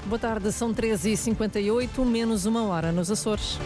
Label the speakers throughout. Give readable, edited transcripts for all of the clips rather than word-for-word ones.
Speaker 1: Boa tarde, são 13h58, menos uma hora nos Açores.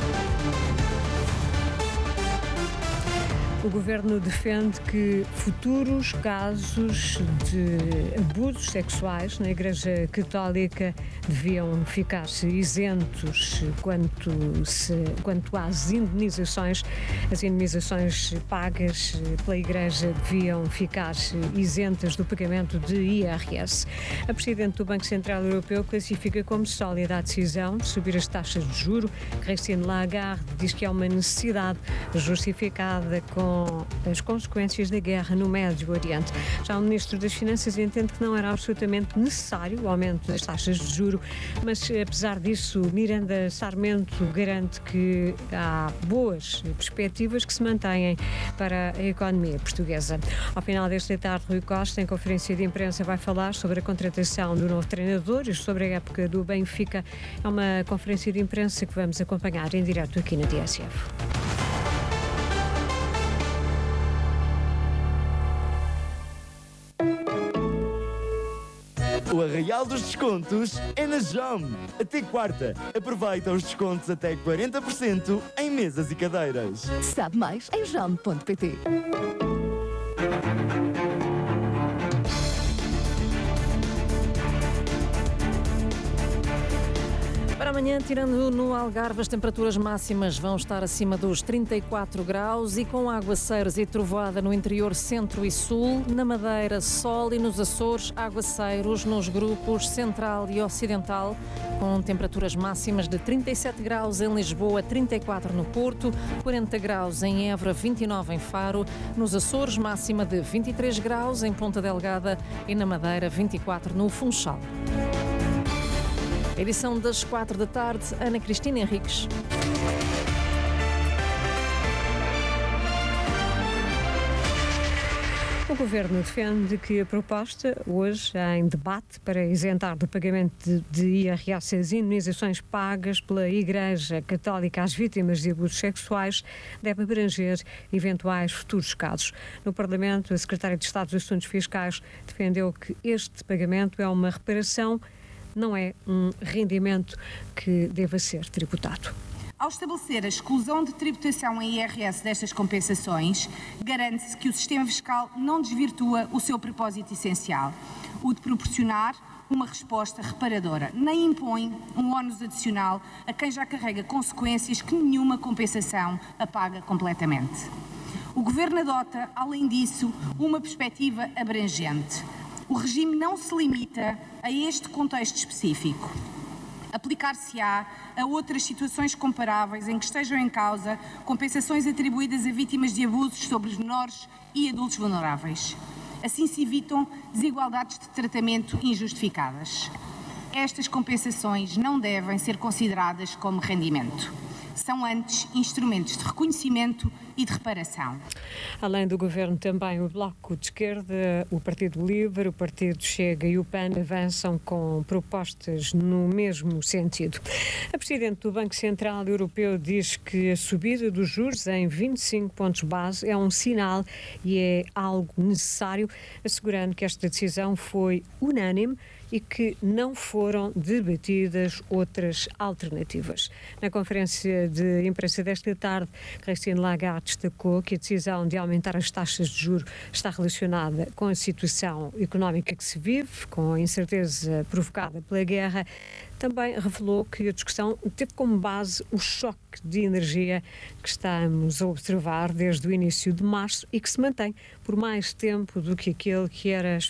Speaker 2: O Governo defende que futuros casos de abusos sexuais na Igreja Católica deviam ficar isentos quanto às indemnizações. As indemnizações pagas pela Igreja deviam ficar isentas do pagamento de IRS. A Presidente do Banco Central Europeu classifica como sólida a decisão de subir as taxas de juro. Christine Lagarde diz que é uma necessidade justificada com as consequências da guerra no Médio Oriente. Já o Ministro das Finanças entende que não era absolutamente necessário o aumento das taxas de juro, mas apesar disso, Miranda Sarmento garante que há boas perspectivas que se mantêm para a economia portuguesa. Ao final desta tarde, Rui Costa, em conferência de imprensa, vai falar sobre a contratação do novo treinador e sobre a época do Benfica. É uma conferência de imprensa que vamos acompanhar em direto aqui na TSF.
Speaker 3: O Arraial dos Descontos é na JOM. Até quarta, aproveita os descontos até 40% em mesas e cadeiras.
Speaker 4: Sabe mais em jom.pt.
Speaker 1: Para amanhã, tirando no Algarve, as temperaturas máximas vão estar acima dos 34 graus e com aguaceiros e trovoada no interior centro e sul. Na Madeira, sol e nos Açores, aguaceiros nos grupos central e ocidental, com temperaturas máximas de 37 graus em Lisboa, 34 no Porto, 40 graus em Évora, 29 em Faro. Nos Açores, máxima de 23 graus em Ponta Delgada e na Madeira, 24 no Funchal. Edição das 4 da tarde, Ana Cristina Henriques.
Speaker 2: O Governo defende que a proposta, hoje em debate, para isentar do pagamento de IRS as indemnizações pagas pela Igreja Católica às vítimas de abusos sexuais, deve abranger eventuais futuros casos. No Parlamento, a Secretária de Estado dos Assuntos Fiscais defendeu que este pagamento é uma reparação, não é um rendimento que deva ser tributado.
Speaker 5: Ao estabelecer a exclusão de tributação em IRS destas compensações, garante-se que o sistema fiscal não desvirtua o seu propósito essencial, o de proporcionar uma resposta reparadora, nem impõe um ónus adicional a quem já carrega consequências que nenhuma compensação apaga completamente. O Governo adota, além disso, uma perspectiva abrangente. O regime não se limita a este contexto específico. Aplicar-se-á a outras situações comparáveis em que estejam em causa compensações atribuídas a vítimas de abusos sobre os menores e adultos vulneráveis. Assim se evitam desigualdades de tratamento injustificadas. Estas compensações não devem ser consideradas como rendimento. São antes instrumentos de reconhecimento e de reparação.
Speaker 2: Além do Governo, também o Bloco de Esquerda, o Partido Livre, o Partido Chega e o PAN avançam com propostas no mesmo sentido. A Presidente do Banco Central Europeu diz que a subida dos juros em 25 pontos base é um sinal e é algo necessário, assegurando que esta decisão foi unânime e que não foram debatidas outras alternativas. Na conferência de imprensa desta tarde, Christine Lagarde destacou que a decisão de aumentar as taxas de juros está relacionada com a situação económica que se vive, com a incerteza provocada pela guerra. Também revelou que a discussão teve como base o choque de energia que estamos a observar desde o início de março e que se mantém por mais tempo do que aquele que era